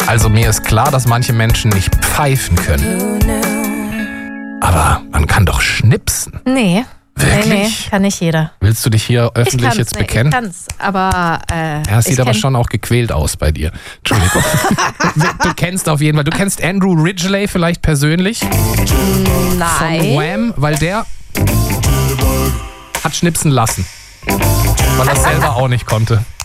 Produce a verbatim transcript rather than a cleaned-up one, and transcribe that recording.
Also mir ist klar, dass manche Menschen nicht pfeifen können. Aber man kann doch schnipsen. Nee. Wirklich? Nee, nee, kann nicht jeder. Willst du dich hier öffentlich jetzt nee, bekennen? Ich kann's, aber äh, Ja, es sieht ich aber kenn- schon auch gequält aus bei dir. Entschuldigung. Du kennst auf jeden Fall, du kennst Andrew Ridgeley vielleicht persönlich von Nein. Wham, weil der hat schnipsen lassen. Weil er es selber auch nicht konnte.